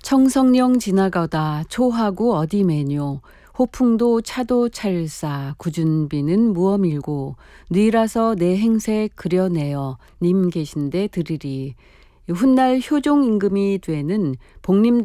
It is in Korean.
청성령 지나가다 초하고 어디 매뇨. 호풍도 차도 찰싸 구준비는 무엄일고 뉘라서 내 행세 그려내어 님 계신데 들으리. 훗날 효종 임금이 되는 복림